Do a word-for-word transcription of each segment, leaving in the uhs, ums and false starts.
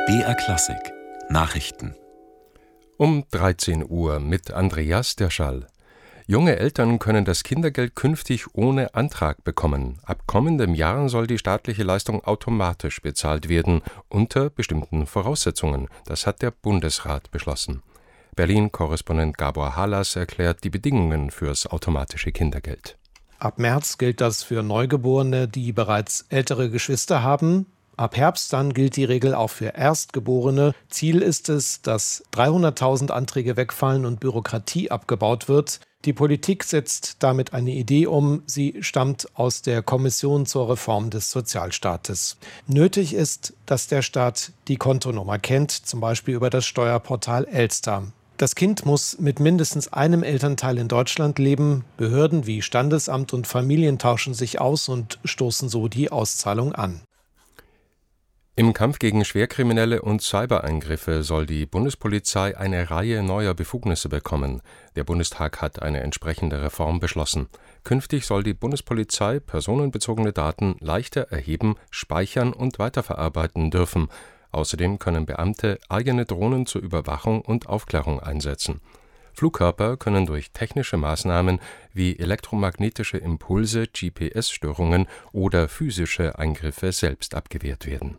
B R Klassik Nachrichten Um dreizehn Uhr mit Andreas Dirschall. Junge Eltern können das Kindergeld künftig ohne Antrag bekommen. Ab kommendem Jahr soll die staatliche Leistung automatisch bezahlt werden, unter bestimmten Voraussetzungen. Das hat der Bundesrat beschlossen. Berlin-Korrespondent Gabor Halas erklärt die Bedingungen fürs automatische Kindergeld. Ab März gilt das für Neugeborene, die bereits ältere Geschwister haben. Ab Herbst dann gilt die Regel auch für Erstgeborene. Ziel ist es, dass dreihunderttausend Anträge wegfallen und Bürokratie abgebaut wird. Die Politik setzt damit eine Idee um. Sie stammt aus der Kommission zur Reform des Sozialstaates. Nötig ist, dass der Staat die Kontonummer kennt, zum Beispiel über das Steuerportal Elster. Das Kind muss mit mindestens einem Elternteil in Deutschland leben. Behörden wie Standesamt und Familien tauschen sich aus und stoßen so die Auszahlung an. Im Kampf gegen Schwerkriminelle und Cybereingriffe soll die Bundespolizei eine Reihe neuer Befugnisse bekommen. Der Bundestag hat eine entsprechende Reform beschlossen. Künftig soll die Bundespolizei personenbezogene Daten leichter erheben, speichern und weiterverarbeiten dürfen. Außerdem können Beamte eigene Drohnen zur Überwachung und Aufklärung einsetzen. Flugkörper können durch technische Maßnahmen wie elektromagnetische Impulse, G P S-Störungen oder physische Eingriffe selbst abgewehrt werden.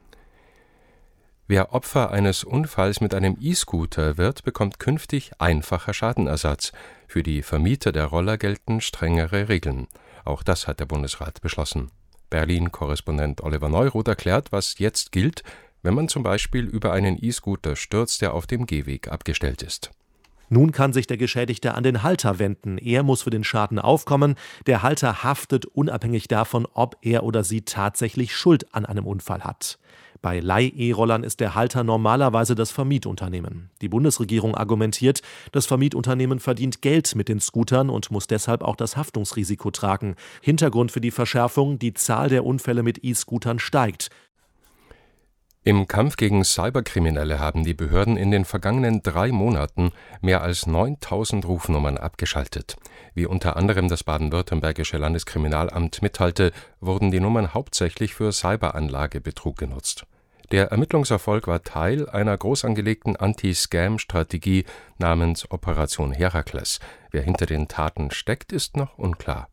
Wer Opfer eines Unfalls mit einem E-Scooter wird, bekommt künftig einfacher Schadenersatz. Für die Vermieter der Roller gelten strengere Regeln. Auch das hat der Bundesrat beschlossen. Berlin-Korrespondent Oliver Neuroth erklärt, was jetzt gilt, wenn man zum Beispiel über einen E-Scooter stürzt, der auf dem Gehweg abgestellt ist. Nun kann sich der Geschädigte an den Halter wenden. Er muss für den Schaden aufkommen. Der Halter haftet unabhängig davon, ob er oder sie tatsächlich Schuld an einem Unfall hat. Bei Leih-E-Rollern ist der Halter normalerweise das Vermietunternehmen. Die Bundesregierung argumentiert, das Vermietunternehmen verdient Geld mit den Scootern und muss deshalb auch das Haftungsrisiko tragen. Hintergrund für die Verschärfung: die Zahl der Unfälle mit E-Scootern steigt. Im Kampf gegen Cyberkriminelle haben die Behörden in den vergangenen drei Monaten mehr als neuntausend Rufnummern abgeschaltet. Wie unter anderem das baden-württembergische Landeskriminalamt mitteilte, wurden die Nummern hauptsächlich für Cyberanlagebetrug genutzt. Der Ermittlungserfolg war Teil einer groß angelegten Anti-Scam-Strategie namens Operation Herakles. Wer hinter den Taten steckt, ist noch unklar.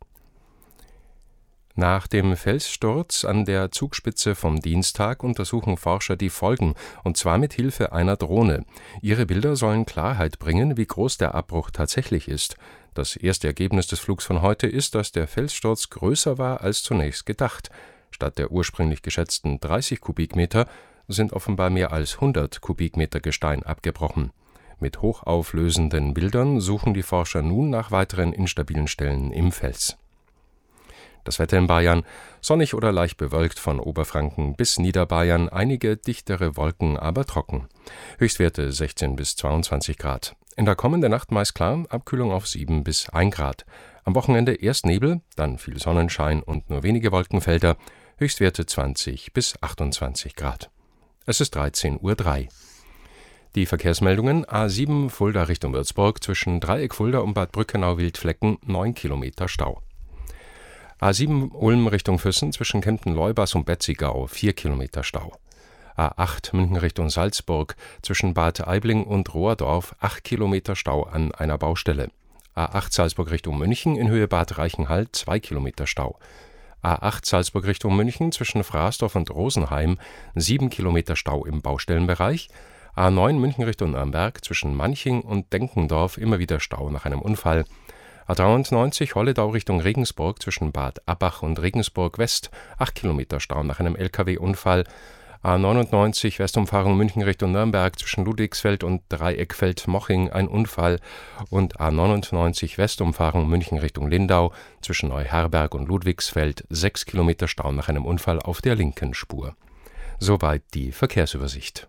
Nach dem Felssturz an der Zugspitze vom Dienstag untersuchen Forscher die Folgen, und zwar mit Hilfe einer Drohne. Ihre Bilder sollen Klarheit bringen, wie groß der Abbruch tatsächlich ist. Das erste Ergebnis des Flugs von heute ist, dass der Felssturz größer war als zunächst gedacht. Statt der ursprünglich geschätzten dreißig Kubikmeter sind offenbar mehr als hundert Kubikmeter Gestein abgebrochen. Mit hochauflösenden Bildern suchen die Forscher nun nach weiteren instabilen Stellen im Fels. Das Wetter in Bayern: sonnig oder leicht bewölkt von Oberfranken bis Niederbayern, einige dichtere Wolken, aber trocken. Höchstwerte sechzehn bis zweiundzwanzig Grad. In der kommenden Nacht meist klar, Abkühlung auf sieben bis ein Grad. Am Wochenende erst Nebel, dann viel Sonnenschein und nur wenige Wolkenfelder, Höchstwerte zwanzig bis achtundzwanzig Grad. Es ist dreizehn Uhr drei. Die Verkehrsmeldungen: A sieben Fulda Richtung Würzburg, zwischen Dreieck Fulda und Bad Brückenau-Wildflecken neun Kilometer Stau. A sieben Ulm Richtung Füssen, zwischen Kempten-Leubas und Betzigau vier Kilometer Stau. A acht München Richtung Salzburg, zwischen Bad Aibling und Rohrdorf acht Kilometer Stau an einer Baustelle. A acht Salzburg Richtung München, in Höhe Bad Reichenhall zwei Kilometer Stau. A acht Salzburg Richtung München, zwischen Fraßdorf und Rosenheim sieben Kilometer Stau im Baustellenbereich. A neun München Richtung Nürnberg, zwischen Manching und Denkendorf immer wieder Stau nach einem Unfall. A dreiundneunzig Holledau Richtung Regensburg, zwischen Bad Abbach und Regensburg West acht Kilometer Stau nach einem L K W-Unfall. A neunundneunzig Westumfahrung München Richtung Nürnberg, zwischen Ludwigsfeld und Dreieckfeld-Moching ein Unfall. Und A neunundneunzig Westumfahrung München Richtung Lindau, zwischen Neuherberg und Ludwigsfeld sechs Kilometer Stau nach einem Unfall auf der linken Spur. Soweit die Verkehrsübersicht.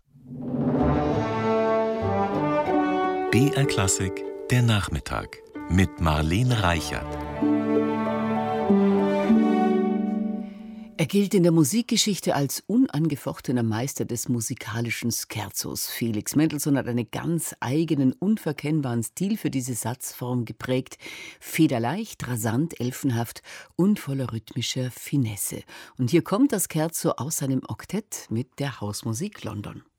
B R Klassik, der Nachmittag mit Marlene Reichert. Er gilt in der Musikgeschichte als unangefochtener Meister des musikalischen Scherzos. Felix Mendelssohn hat einen ganz eigenen, unverkennbaren Stil für diese Satzform geprägt. Federleicht, rasant, elfenhaft und voller rhythmischer Finesse. Und hier kommt das Scherzo aus seinem Oktett mit der Hausmusik London.